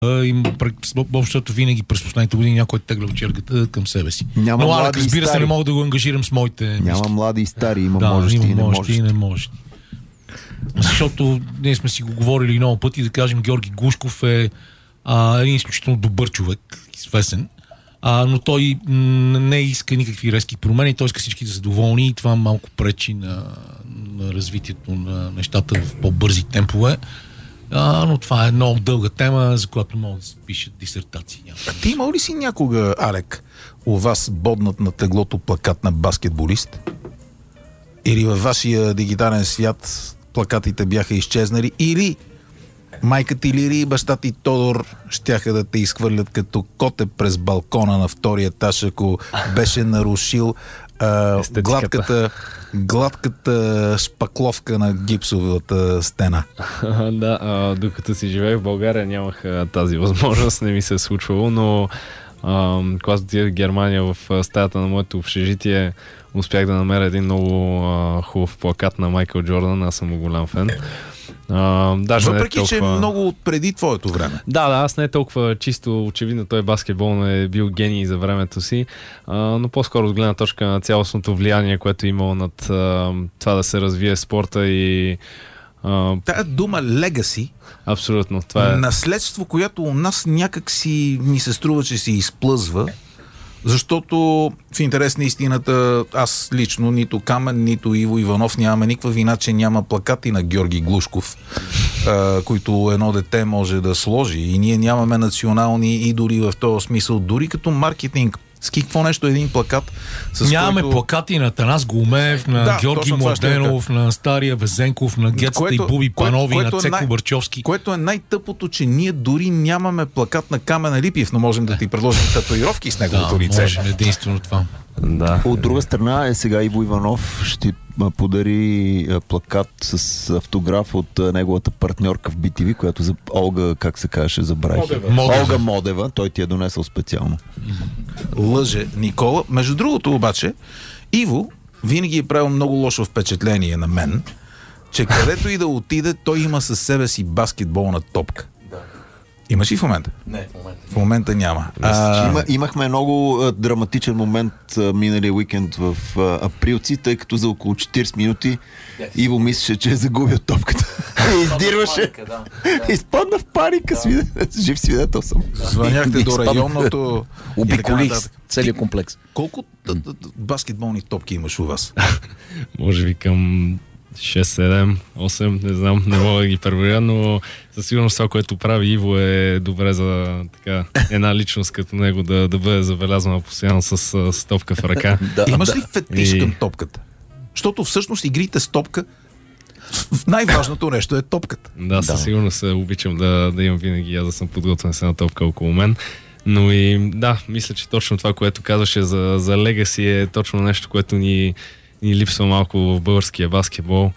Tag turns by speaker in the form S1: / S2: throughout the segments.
S1: Защото винаги през последните години някой тегля чергата към себе си.
S2: Няма
S1: но Алек, разбира се, не мога да го ангажирам с моите
S2: Няма
S1: мисли.
S2: млади и стари, има можещи и не можещи.
S1: Защото ние сме си го говорили много пъти, да кажем, Георги Глушков е един изключително добър човек, известен, но той не иска никакви резки промени, той иска всички да са доволни и това малко пречи на развитието на нещата в по-бързи темпове. Но това е много дълга тема, за която могат да се пишат дисертации.
S3: Ти имал ли си някога, Алек, у вас боднат на теглото плакат на баскетболист? Или във вашия дигитален свят плакатите бяха изчезнали? Или майка ти Лири и баща ти Тодор щяха да те изхвърлят като коте през балкона на втория етаж, ако беше нарушил гладката шпакловка на гипсовата стена.
S4: Да, докато си живеех в България нямах тази възможност, не ми се е случвало, но когато отидох в Германия в стаята на моето общежитие, успях да намеря един много хубав плакат на Майкъл Джордан, аз съм голям фен.
S3: Въпреки, толкова... че е много преди твоето време.
S4: Да, аз не е толкова чисто, очевидно той баскетбол е бил гений за времето си, но по-скоро от гледна точка на цялостното влияние, което е имало над това да се развие спорта и...
S3: Тая дума legacy,
S4: абсолютно, това е
S3: наследство, което у нас някак си ни се струва, че се изплъзва, защото в интерес на истината аз лично, нито Камен, нито Иво Иванов нямаме никаква вина, че няма плакати на Георги Глушков, които едно дете може да сложи, и ние нямаме национални идоли в този смисъл, дори като маркетинг. С какво нещо един плакат?
S1: Нямаме плакати на Танас Голумев, на Георги Младенов, на Стария Везенков, на Гетста и Буби Панови, на Цеко Бърчовски.
S3: Което е най-тъпото, че ние дори нямаме плакат на Камен Липиев, но можем да ти предложим татуировки с неговото лице.
S1: Може единствено това.
S4: Да.
S2: От друга страна сега Иво Иванов ще подари плакат с автограф от неговата партньорка в BTV, която за Олга, как се казваше, забравих. Олга Модева, той ти е донесъл специално.
S3: Лъже Никола. Между другото обаче, Иво винаги е правил много лошо впечатление на мен, че където и да отиде, той има със себе си баскетболна топка. Имаш ли в момента?
S1: Не, в момента.
S3: В момента няма.
S2: Имахме много драматичен момент миналия уикенд в Априлци, тъй като за около 40 минути Иво мислеше, че е загубил топката. Издирваше. Изпадна в паника. Жив свидетел съм.
S3: Звъняхте до районното.
S5: Обиколих целият комплекс.
S3: Колко баскетболни топки имаш у вас?
S4: Може би към 6, 7, 8, не знам, не мога да ги преброя, но със сигурност това, което прави Иво, е добре за така една личност като него да бъде забелязвана постоянно с топка в ръка.
S3: Имаш ли фетиш към топката? Защото всъщност игрите с топка, най-важното нещо е топката.
S4: Да, със сигурност обичам да имам винаги аз да съм подготвен с една топка около мен. Но и да, мисля, че точно това, което казваше за Legacy е точно нещо, което ни липсва малко в българския баскетбол.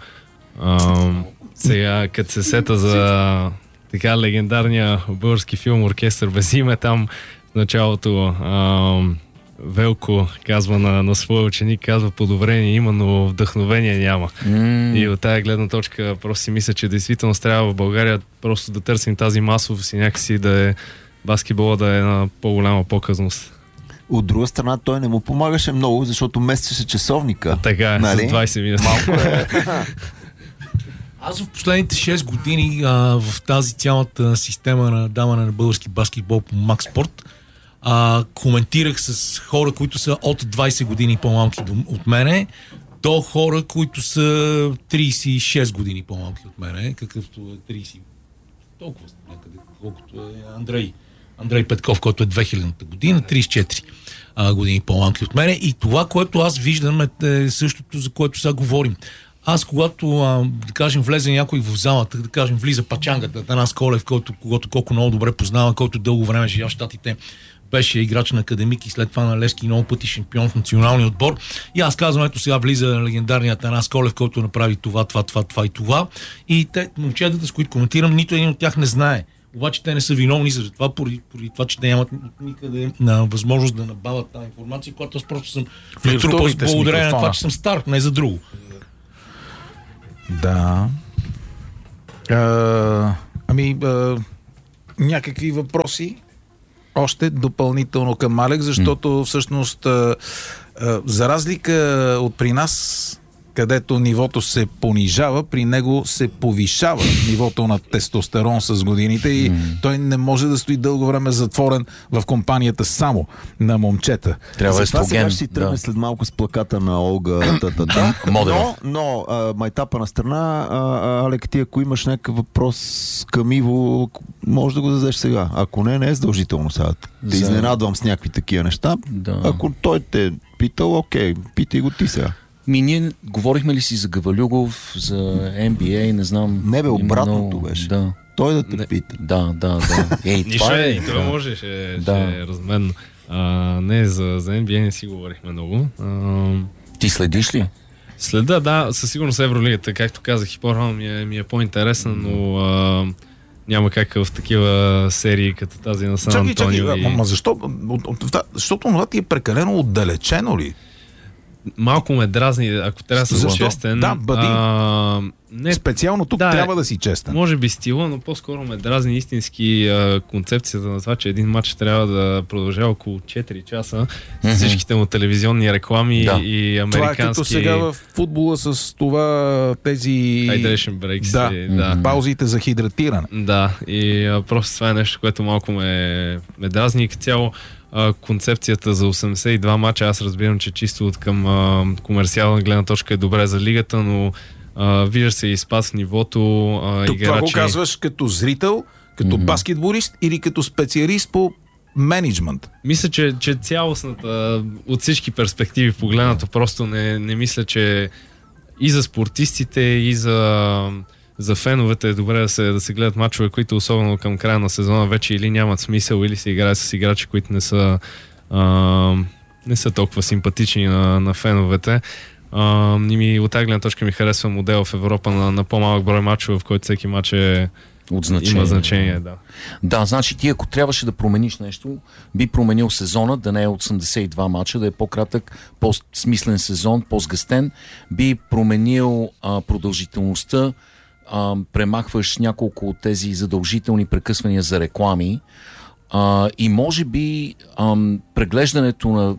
S4: Сега, като се сета за така легендарния български филм "Оркестър без име", там в началото Велко казва на своя ученик, казва: "Подобрение има, но вдъхновение няма." И от тая гледна точка просто си мисля, че действително трябва в България просто да търсим тази масовост и някакси да е баскетбола да е на по-голяма показност.
S2: От друга страна, той не му помагаше много, защото местеше часовника.
S4: Така е, нали? С 20 минути.
S2: Малко е.
S1: Аз в последните 6 години в тази цялата система на даване на български баскетбол по Макспорт коментирах с хора, които са от 20 години по-малки от мене, до хора, които са 36 години по-малки от мене, какъвто е 30. Толкова някъде, колкото е Андрей Петков, който е 2000-та година, 34 години по-малки от мене. И това, което аз виждам, е същото, за което сега говорим. Аз, когато, да кажем, влезе някой в залата, да кажем, влиза Пачангата, Танас Колев, който колко много добре познава, който дълго време живя в Щатите, беше играч на Академик и след това на Левски, много пъти шампион в националния отбор. И аз казвам, ето сега влиза легендарният Танас Колев, който направи това и това. И те, момчетата, с които коментирам, нито един от тях не знае. Обаче те не са виновни за това, поради това, че те нямат никъде на възможност да набавят тази информация, която аз просто съм натрупал с благодарение на това, че съм стар, не за друго.
S3: Да. някакви въпроси още допълнително към Алекс, защото всъщност за разлика от при нас, където нивото се понижава, при него се повишава нивото на тестостерон с годините и той не може да стои дълго време затворен в компанията само на момчета.
S2: Трябва естроген. Сега ще си тръгне след малко с плаката на Олга. Но майтапа на страна, Алек, ти ако имаш някакъв въпрос към Иво, може да го зададеш сега. Ако не е задължително сега. Те изненадвам с някакви такива неща. Да. Ако той те питал, окей, питай го ти сега.
S5: Ние говорихме ли си за Гавалюгов, за NBA, не знам.
S2: Не бе, обратното беше. Да. Той да те пита.
S5: Да.
S4: Това е. Това може, ще е разменно. Не, за NBA не си говорихме много.
S5: Ти следиш ли?
S4: Следа, да, със сигурност Евролигата, както казах и по-рано, ми е по-интересна, но няма как в такива серии като тази на Сан Антонио.
S3: Ама защо? Защото това ти е прекалено отдалечено ли?
S4: Малко ме дразни, ако трябва да съм честен.
S3: Да, бъди. Специално тук трябва да си честен.
S4: Може би стила, но по-скоро ме дразни истински концепцията на това, че един матч трябва да продължава около 4 часа с всичките му телевизионни реклами и американски.
S3: Това е като сега в футбола с това тези...
S4: Hydration breaks.
S3: Паузите за хидратиране.
S4: Да, и просто това е нещо, което малко ме дразни и като цяло. Концепцията за 82 мача, аз разбирам, че чисто от към комерциална гледна точка е добре за лигата, но виждаш се и спад в нивото.
S3: Тук това го казваш като зрител, като баскетболист или като специалист по менеджмент?
S4: Мисля, че цялостната от всички перспективи погледнато просто не мисля, че и за спортистите, и за феновете е добре да се гледат мачове, които особено към края на сезона вече или нямат смисъл, или се играят с играчи, които не са толкова симпатични на феновете. От тази гледна точка ми харесва модел в Европа на по-малък брой мачове, в който всеки мач има значение.
S5: Да, значи ти ако трябваше да промениш нещо, би променил сезона, да не е 82 мача, да е по-кратък, по-смислен сезон, по-сгъстен, би променил продължителността, премахваш няколко от тези задължителни прекъсвания за реклами и може би преглеждането на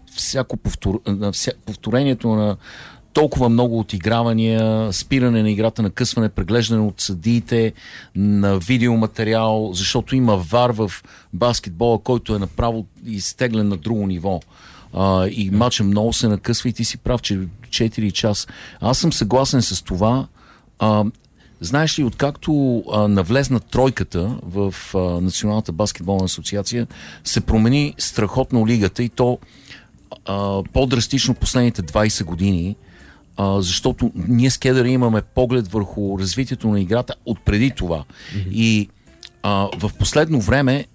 S5: повторението на толкова много отигравания, спиране на играта, накъсване, преглеждане от съдиите на видеоматериал, защото има вар в баскетбола, който е направо изтеглен на друго ниво. И матча много се накъсва и ти си прав, че 4 часа. Аз съм съгласен с това. Знаеш ли, откакто навлезна тройката в Националната баскетболна асоциация, се промени страхотно лигата и то по-драстично последните 20 години, защото ние с Кедъра имаме поглед върху развитието на играта от преди това. И в последно време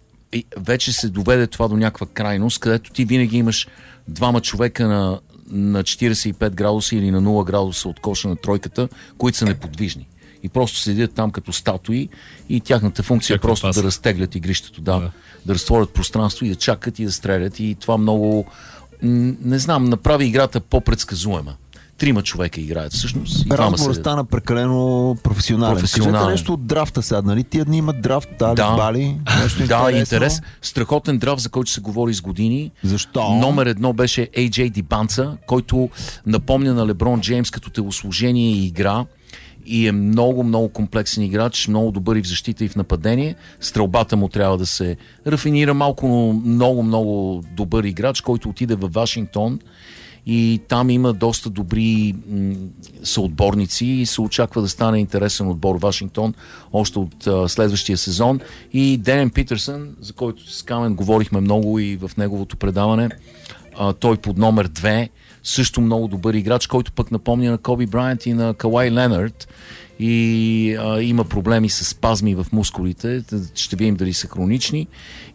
S5: вече се доведе това до някаква крайност, където ти винаги имаш двама човека на 45 градуса или на 0 градуса от коша на тройката, които са неподвижни. И просто седят там като статуи и тяхната функция е просто да разтеглят игрището, да разтворят пространство и да чакат и да стрелят. И това много, не знам, направи играта по-предсказуема. 3 човека играят всъщност.
S2: Разговорът стана прекалено професионален. Кажете нещо от драфта сега, нали? Тия дни имат драфт, Бали.
S5: Да, интерес. Страхотен драфт, за който се говори с години.
S2: Защо?
S5: Номер 1 беше AJ Дибанца, който напомня на Леброн Джеймс като телосложение и игра. И е много, много комплексен играч, много добър и в защита и в нападение. Стрелбата му трябва да се рафинира малко, но много, много добър играч, който отиде в Вашингтон и там има доста добри съотборници и се очаква да стане интересен отбор Вашингтон още от следващия сезон. И Денен Питърсън, за който с Камен говорихме много и в неговото предаване, той под номер 2, също много добър играч, който пък напомня на Коби Брайант и на Кауай Ленард и има проблеми с спазми в мускулите. Ще видим дали са хронични.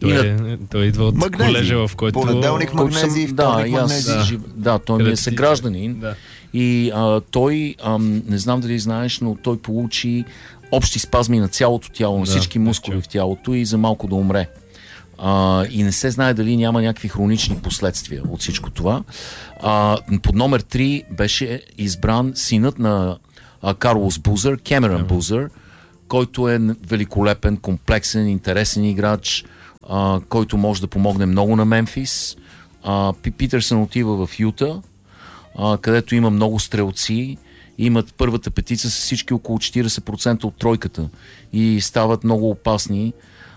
S4: Той идва от колежа, в който...
S2: Понеделник магнези, вторник магнези.
S5: Да, той ми е съгражданин. Да. И той, не знам дали знаеш, но той получи общи спазми на цялото тяло, на всички мускули в тялото и за малко да умре. И не се знае дали няма някакви хронични последствия от всичко това. Под номер 3 беше избран синът на Карлос Бузър, Кемерън Бузър, който е великолепен, комплексен, интересен играч, който може да помогне много на Мемфис. Питърсън отива в Юта, където има много стрелци, имат първата петица с всички около 40% от тройката и стават много опасни.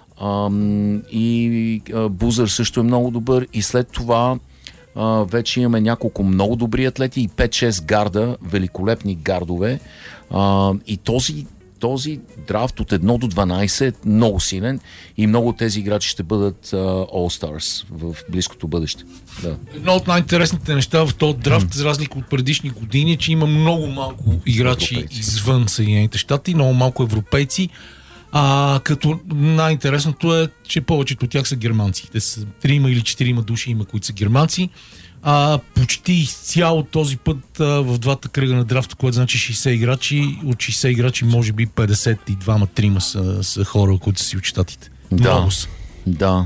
S5: И Бузър също е много добър, и след това вече имаме няколко много добри атлети и 5-6 гарда, великолепни гардове, и този драфт от 1 до 12 е много силен и много от тези играчи ще бъдат All-Stars в близкото бъдеще. Да.
S1: Едно от най-интересните неща в този драфт, за разлика от предишни години, е, че има много малко играчи извън Съединените щати, много малко европейци. Като най-интересното е, че повечето от тях са германци. Те са 3 или 4 души има, които са германци. Почти изцяло този път в двата кръга на драфта, което значи 60 играчи, от 60 играчи може би 52-3 са хора, които са си от щатите. Много са.
S5: Да.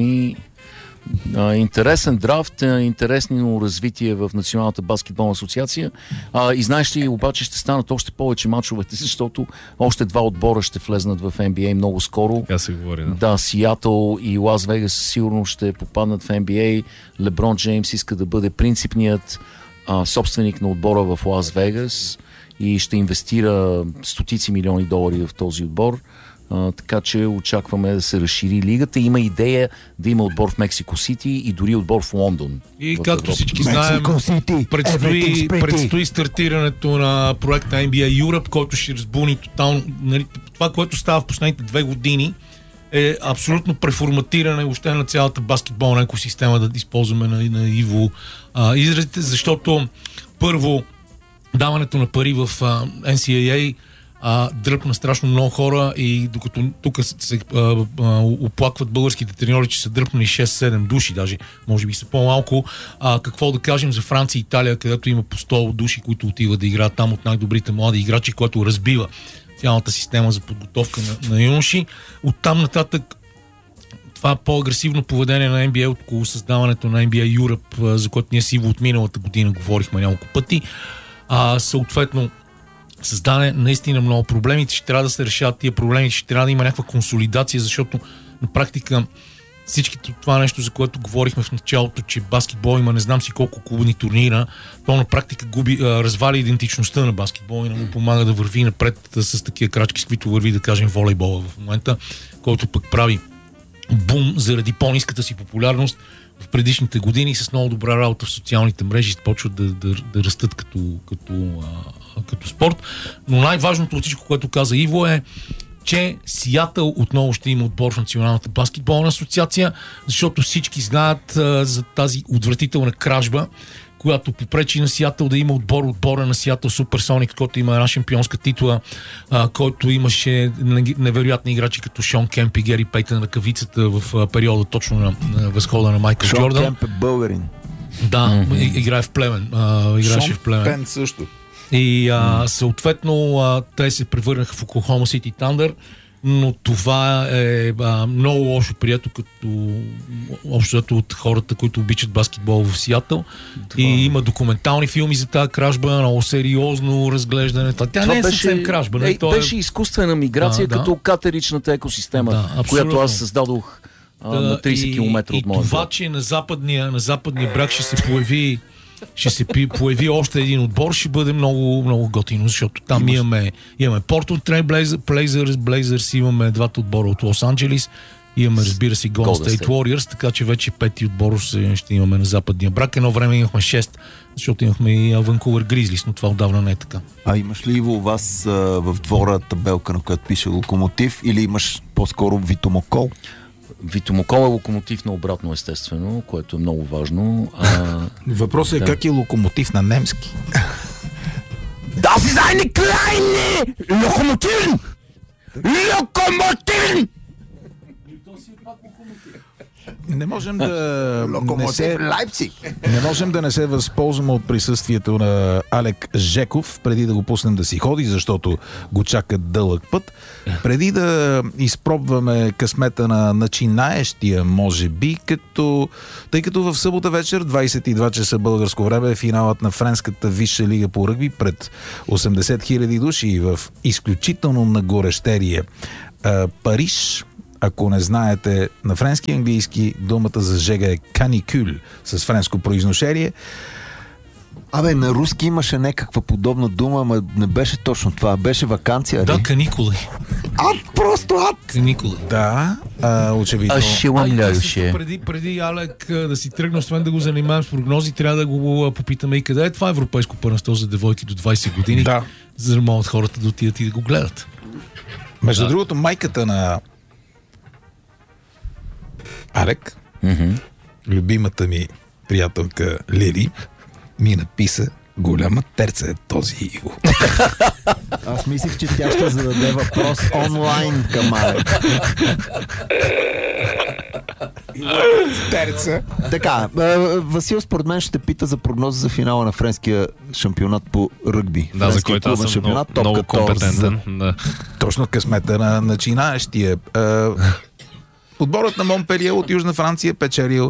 S5: Интересен драфт, интересно развитие в Националната баскетболна асоциация. И знаеш ли, обаче ще станат още повече мачовете, защото още 2 отбора ще влезнат в NBA много скоро.
S4: Така се говори, да.
S5: Да, Сиатъл и Лас Вегас сигурно ще попаднат в NBA. Леброн Джеймс иска да бъде принципният собственик на отбора в Лас Вегас и ще инвестира стотици милиони долари в този отбор. Така че очакваме да се разшири лигата. Има идея да има отбор в Мексико Сити и дори отбор в Лондон.
S1: И както всички знаем, предстои стартирането на проекта NBA Europe, който ще разбуни тотално. Това, което става в последните 2 години, е абсолютно преформатиране въобще на цялата баскетболна екосистема, да използваме на Иво изразите, защото първо даването на пари в NCAA дръпна страшно много хора, и докато тук се оплакват българските треньори, че са дръпнали 6-7 души, даже може би са по-малко, какво да кажем за Франция и Италия, където има по 100 души, които отиват да играят там от най-добрите млади играчи, което разбива цялата система за подготовка на юноши. Оттам нататък това по-агресивно поведение на NBA около създаването на NBA Europe, за което ние си от миналата година говорихме няколко пъти, съответно създаде наистина много проблеми. Ще трябва да се решават тия проблеми, ще трябва да има някаква консолидация, защото на практика всичките това нещо, за което говорихме в началото, че баскетбол има не знам си колко клубни турнира, то на практика развали идентичността на баскетбол и не му помага да върви напред с такива крачки, с които върви, да кажем, волейбола в момента, който пък прави бум заради по-ниската си популярност в предишните години, с много добра работа в социалните мрежи почват да растат като спорт. Но най-важното от всичко, което каза Иво, е, че Сиатъл отново ще има отбор в Националната баскетболна асоциация, защото всички знаят за тази отвратителна кражба, която попречи на Сиатъл да има отбора на Сиатъл Суперсоник, който има една шампионска титла, който имаше невероятни играчи като Шон Кемп и Гери Пейтън, ръкавицата в периода точно на възхода на Майкъл Джордан.
S2: Шон Кемп е българин.
S1: Да, играе в Племен. Играше в Племен.
S3: Пен също.
S1: И съответно те се превърнаха в Оклахома Сити Тандър, но това е много лошо прието като общото от хората, които обичат баскетбол в Сиатъл. И има документални филми за тази кражба, много сериозно разглеждане. Тя не е съвсем кражба.
S5: Беше изкуствена миграция, като катеричната екосистема, която аз създадох на 30 км от моя.
S1: И това, че на западния бряг ще се появи още един отбор, ще бъде много, много готино, защото там имаме Portland Trail Blazers, имаме двата отбора от Лос-Анджелис, имаме, разбира се, Golden State Warriors, така че вече 5 отбор ще имаме на западния бряг. Едно време имахме 6, защото имахме и Vancouver Grizzlies, но това отдавна не е така.
S2: Имаш ли, Иво, у вас в двора табелка, на която пише Локомотив, или имаш по-скоро Витомокол?
S5: Витомокол е Локомотив на обратно, естествено, което е много важно.
S3: Въпросът е как е Локомотив на немски?
S5: Das ist eine kleine Lokomotive! Lokomotive!
S3: Не можем да
S2: Локомотив Лайпциг.
S3: Не можем да не се възползваме от присъствието на Алек Жеков, преди да го пуснем да си ходи, защото го чака дълъг път. Преди да изпробваме късмета на начинаещия, може би, тъй като в събота вечер, 22 часа българско време, е финалът на Френската висша лига по ръгби пред 80 000 души в изключително нагорещерие Париж. Ако не знаете на френски и английски, думата за жега е каникюл с френско произношение.
S2: На руски имаше някаква подобна дума, но не беше точно това. Беше ваканция.
S1: Да, каникули.
S2: Просто ад!
S1: Каникули.
S3: Да, очевидно.
S1: Преди Алек да си тръгне, освен да го занимаем с прогнози, трябва да го попитаме и къде е това европейско първенство за девойки до 20 години, за да могат хората да отидат и да го гледат.
S3: Между другото, майката на Алек, любимата ми приятелка Лили, ми написа: голяма терца е този Иво.
S2: Аз мислих, че тя ще зададе въпрос онлайн към Алек.
S3: Терца.
S2: Така, Васил според мен ще пита за прогноза за финала на френския шампионат по ръгби.
S4: Да, за който аз съм много компетентен. Да.
S3: Точно късмета на начинаещия. Отборът на Монпелие от Южна Франция печелил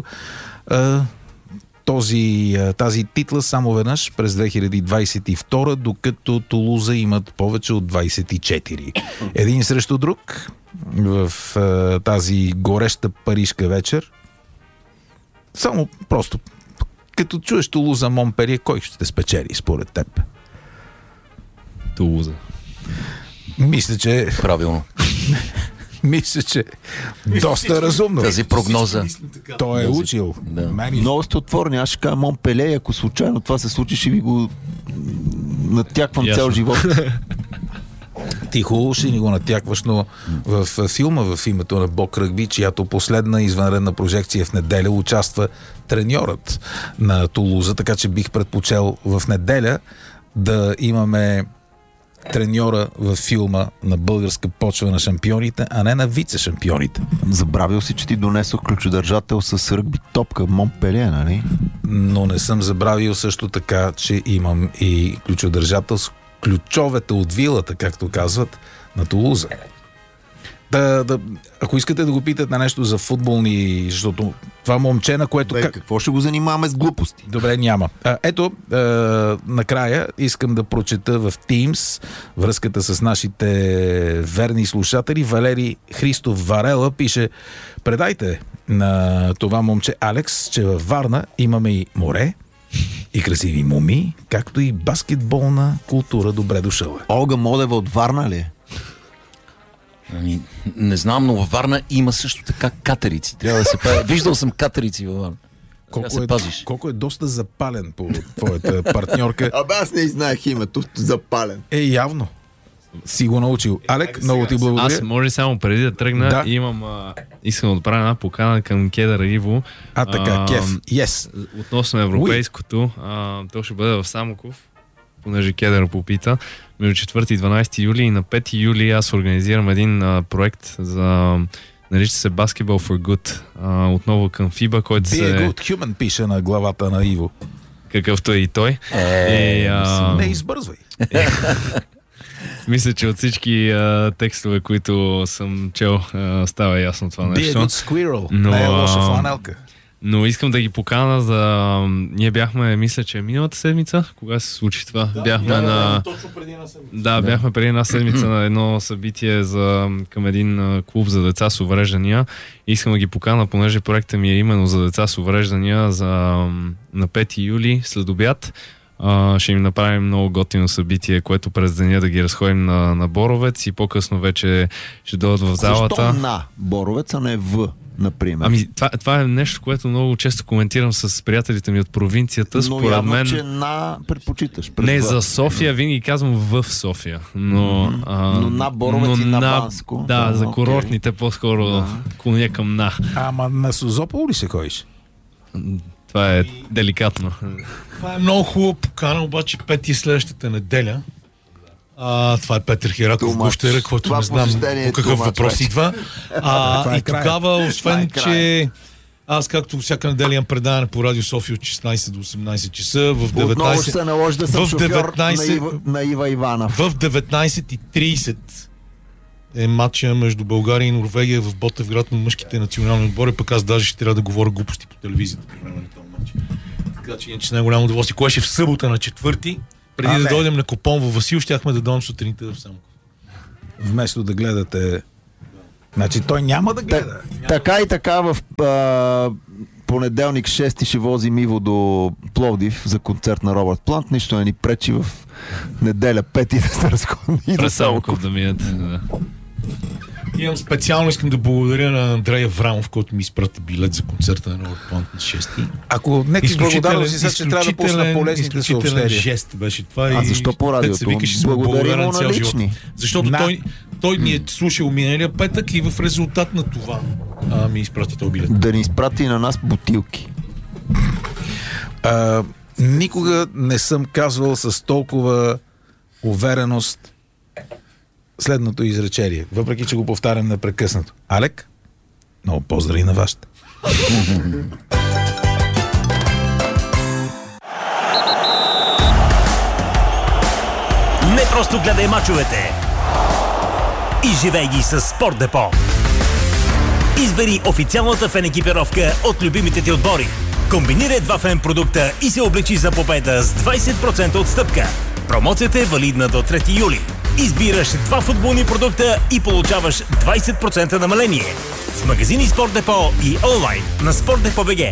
S3: тази титла само веднъж през 2022, докато Тулуза имат повече от 24. Един срещу друг в тази гореща парижка вечер. Само просто като чуеш Тулуза Монпелие, кой ще спечели според теб?
S4: Тулуза.
S3: Мисля, че...
S5: Правилно.
S3: Мисля, че доста разумно.
S5: Тази прогноза.
S3: Той е учил.
S5: Да.
S2: Много сте отворени. Аз ще кажа Монпеле, ако случайно това се случи, ще ви го натяквам цял живот.
S3: Ти хубаво ще ни го натякваш, но в филма в името на Бог ръгби, чиято последна извънредна прожекция в неделя, участва треньорът на Тулуза, така че бих предпочел в неделя да имаме треньора във филма на българска почва на шампионите, а не на вице-шампионите.
S2: Забравил си, че ти донесох ключодържател с ръгби топка Монпелие, нали?
S3: Но не съм забравил също така, че имам и ключодържател с ключовете от вилата, както казват, на Тулуза. Ако искате да го питате на нещо за футболни, защото това момче, на което...
S2: Какво ще го занимаваме с глупости?
S3: Добре, няма. Ето, накрая искам да прочета в Teams връзката с нашите верни слушатели. Валери Христов Варела пише: предайте на това момче Алекс, че във Варна имаме и море, и красиви муми, както и баскетболна култура. Добре дошъл.
S2: Олга Модева от Варна ли е?
S5: Не знам, но във Варна има също така катерици. Трябва да се пази. Виждал съм катерици във Варна.
S3: Колко е доста запален по твоята партньорка.
S2: Аз не знаех името запален.
S3: Явно. Си го научил. Алек, много ти благодаря.
S4: Аз може само преди да тръгна, искам да отправя една покана към Кедър Иво.
S3: Така, Кев. Yes.
S4: Относно европейското, то ще бъде в Самоков, понеже Кедър попита. Между 4 и 12 юли и на 5 юли аз организирам един проект за... нарича се Basketball for Good. Отново към FIBA, който
S3: Be a good human, пише на главата на Иво.
S4: Какъвто е и той.
S3: Не избързвай.
S4: Мисля, че от всички текстове, които съм чел, става ясно това нещо.
S3: Be a good squirrel. Не е лоша фланелка.
S4: Но искам да ги покана за... Ние бяхме, мисля, че миналата седмица, кога се случи това?
S1: Точно преди една седмица.
S4: Да, бяхме преди една седмица на едно събитие към един клуб за деца с увреждания. Искам да ги покана, понеже проектът ми е именно за деца с увреждания на 5 юли след обяд. Ще им направим много готино събитие, което през деня да ги разходим на Боровец и по-късно вече ще дойдат в залата.
S2: Защо на Боровец, а не в, например?
S4: Това е нещо, което много често коментирам с приятелите ми от провинцията.
S2: Но явно, че предпочиташ.
S4: Не, за София винаги казвам в София. Но
S2: на Боровец и на Банско.
S4: Да, за курортните по-скоро клоня към на.
S3: Ама на Созопол ли се ходиш?
S4: Това е деликатно.
S1: Това е много хубава покана, обаче 5 следващата неделя. Това е Петър Хераков Гущера, който не знам по какъв въпрос идва. И тогава, освен че аз, както всяка неделя, имам предаване по Радио София от 16 до 18 часа. В 19...
S2: Отново ще се наложи да съм шофьор на Ива Иванов.
S1: В 19:30 е матча между България и Норвегия в Ботевград на мъжките национални отбори, пък аз даже ще трябва да говоря глупости по телевизията по време на този матч. Така че иначе с най-голямо удоволствие. Кое ще в събота на 4-ти, преди да дойдем на Копон във Васил, щяхме да дойдем сутринта в Самоков.
S3: Вместо да гледате... Значи той няма да гледа.
S2: Така и така в понеделник 6 ще возим Иво до Пловдив за концерт на Робърт Плант. Нищо не ни пречи в неделя 5 да се разходи и до Самоков
S4: да минат. Да.
S1: Имам специално, искам да благодаря на Андрей Аврамов, който ми изпрати билет за концерта на Робърт Плант на 6-ти.
S3: Ако не ти благодарности, сега ще трябва да пусна полезните съобщения.
S1: Жест беше това.
S2: А защо по радиото? Благодаря му на лични.
S1: Защото той ни е слушал миналия петък и в резултат на това ми изпрати този билет.
S2: Да ни изпрати на нас бутилки.
S3: Никога не съм казвал с толкова увереност следното изречение, въпреки че го повтарям непрекъснато. Алек, много поздрави на вашите.
S6: Не просто гледай мачовете, изживей ги с Спорт Депо. Избери официалната фен екипировка от любимите ти отбори. Комбинирай два фен продукта и се облечи за победа с 20% отстъпка. Промоцията е валидна до 3 юли. Избираш два футболни продукта и получаваш 20% намаление. В магазини Спорт Депо и онлайн на sportdepo.bg.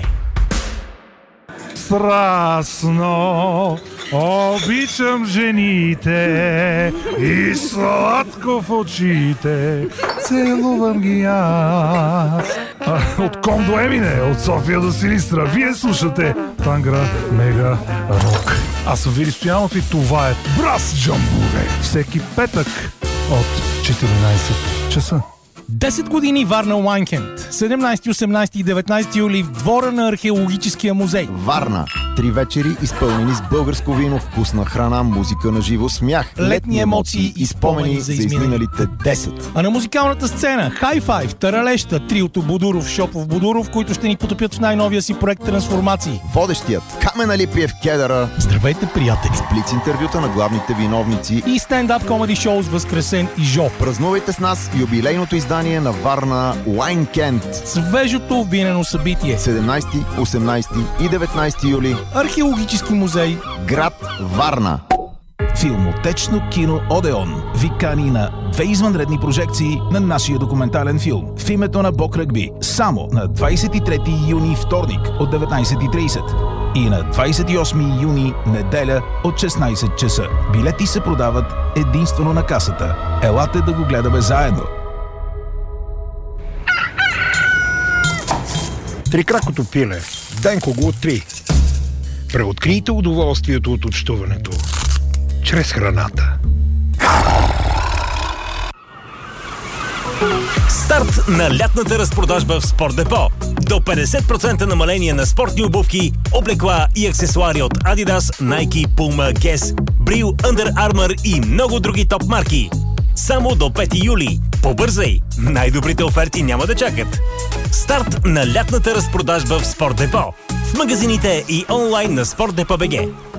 S7: Страстно обичам жените и сладко в очите целувам ги аз. От Ком до Емине, от София до Силистра, вие слушате Тангра Мега Рок. Аз съм Вили Стоянов и това е Брас Джамбуре. Всеки петък от 14 часа.
S8: 10 години Варна Уайнкенд. 17, 18 и 19 юли в двора на Археологическия музей.
S2: Варна. 3 вечери, изпълнени с българско вино, вкусна храна, музика на живо, смях,
S8: летни емоции и спомени за изминалите 10. А на музикалната сцена Hi-Fi, Таралеща, триото Будуров, Шопов Будуров, които ще ни потопят в най-новия си проект Трансформации.
S2: Водещият Камен Алипиев Кедъра.
S8: Здравейте, приятели!
S2: С блиц интервюта на главните виновници
S8: и стендап комеди шоу с Възкресен и Жо.
S2: Празнувайте с нас юбилейното издание на Варна Уайнкенд.
S8: Свежото винено събитие.
S2: 17, 18 и 19 юли.
S8: Археологически музей.
S2: Град Варна.
S3: Филмотечно кино Одеон ви кани на 2 извънредни прожекции на нашия документален филм в името на Бог Ръгби само на 23 юни вторник от 19:30 и на 28 юни неделя от 16 часа. Билети се продават единствено на касата. Елате да го гледаме заедно.
S9: Трикракото пиле. Денко го откри. Преоткрийте удоволствието от общуването чрез храната.
S6: Старт на лятната разпродажба в Спорт Депо. До 50% намаление на спортни обувки, облекла и аксесуари от Adidas, Nike, Puma, Guess, Bril, Under Armour и много други топ марки. Само до 5 юли. Побързай! Най-добрите оферти няма да чакат. Старт на лятната разпродажба в Спорт Депо. В магазините и онлайн на sportdepo.bg.